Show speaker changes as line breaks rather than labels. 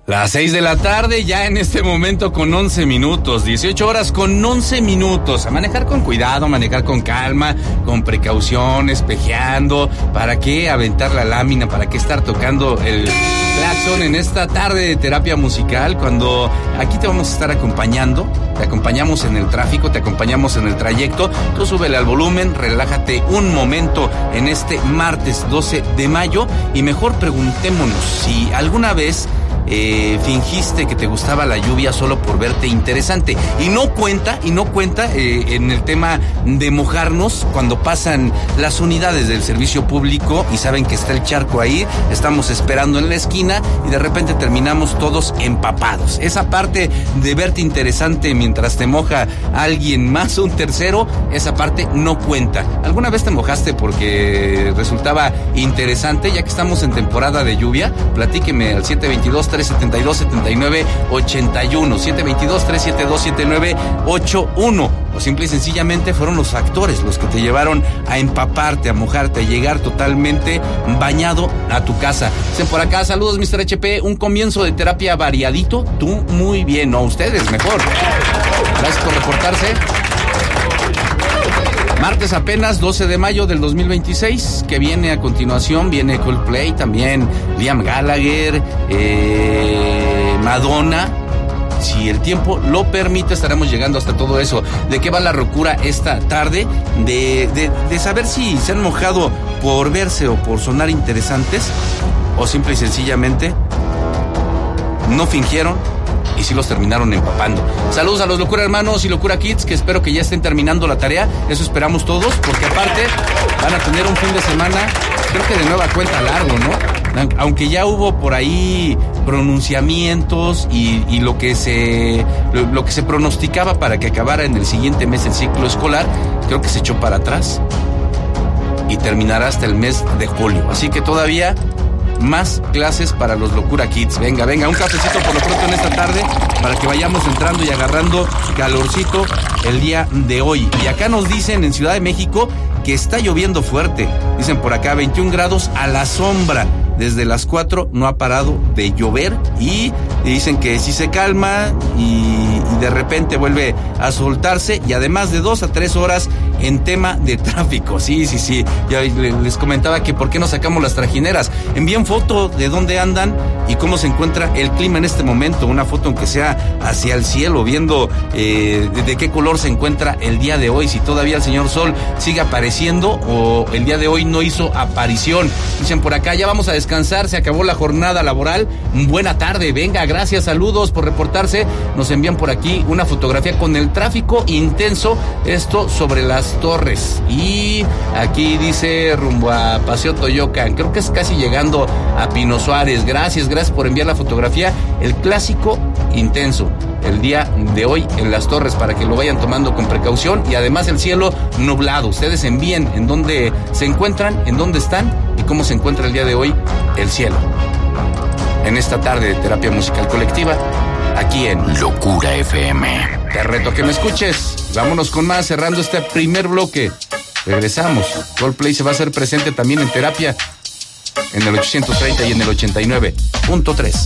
Las 6 de la tarde, ya en este momento con 11 minutos, 18 horas con 11 minutos. A manejar con cuidado, manejar con calma, con precaución, espejeando. ¿Para qué aventar la lámina? ¿Para qué estar tocando el claxon en esta tarde de terapia musical? Cuando aquí te vamos a estar acompañando, te acompañamos en el tráfico, te acompañamos en el trayecto. Tú súbele al volumen, relájate un momento en este martes 12 de mayo y mejor preguntémonos si alguna vez fingiste que te gustaba la lluvia solo por verte interesante. Y no cuenta en el tema de mojarnos cuando pasan las unidades del servicio público y saben que está el charco ahí, estamos esperando en la esquina y de repente terminamos todos empapados. Esa parte de verte interesante mientras te moja alguien más, un tercero, esa parte no cuenta. ¿Alguna vez te mojaste porque resultaba interesante? Ya que estamos en temporada de lluvia, platíqueme al 722-372-7981, 722-372-7981, o simple y sencillamente fueron los factores los que te llevaron a empaparte, a mojarte, a llegar totalmente bañado a tu casa. Dicen por acá, saludos Mr. HP, un comienzo de terapia variadito, tú muy bien, no, ustedes mejor. Gracias por reportarse. Martes apenas 12 de mayo del 2026, que viene a continuación, viene Coldplay, también Liam Gallagher, Madonna. Si el tiempo lo permite, estaremos llegando hasta todo eso. ¿De qué va la locura esta tarde? De saber si se han mojado por verse o por sonar interesantes, o simple y sencillamente no fingieron y sí los terminaron empapando. Saludos a los Locura Hermanos y Locura Kids, que espero que ya estén terminando la tarea. Eso esperamos todos, porque aparte van a tener un fin de semana, creo que de nueva cuenta largo, ¿no? Aunque ya hubo por ahí pronunciamientos y lo que se pronosticaba para que acabara en el siguiente mes el ciclo escolar, creo que se echó para atrás y terminará hasta el mes de julio. Así que todavía más clases para los Locura Kids. Venga, un cafecito por lo pronto en esta tarde para que vayamos entrando y agarrando calorcito el día de hoy. Y acá nos dicen en Ciudad de México que está lloviendo fuerte. Dicen por acá 21 grados a la sombra. Desde las 4 no ha parado de llover y dicen que si se calma y de repente vuelve a soltarse, y además de 2 a 3 horas en tema de tráfico. Sí. Ya les comentaba que por qué no sacamos las trajineras. Envíen foto de dónde andan y cómo se encuentra el clima en este momento. Una foto aunque sea hacia el cielo, viendo de qué color se encuentra el día de hoy. Si todavía el señor Sol sigue apareciendo o el día de hoy no hizo aparición. Dicen por acá, ya vamos a descansar, se acabó la jornada laboral. Buena tarde, venga, gracias, saludos por reportarse. Nos envían por aquí una fotografía con el tráfico intenso, esto sobre las Torres. Y aquí dice rumbo a Paseo Toyocan, creo que es casi llegando a Pino Suárez. Gracias por enviar la fotografía. El clásico intenso el día de hoy en las Torres, para que lo vayan tomando con precaución, y además el cielo nublado. Ustedes envíen en dónde se encuentran, en dónde están y cómo se encuentra el día de hoy el cielo en esta tarde de terapia musical colectiva aquí en
Locura FM.
Te reto que me escuches. Vámonos con más, cerrando este primer bloque. Regresamos. Coldplay se va a hacer presente también en terapia en el 830 y en el 89.3.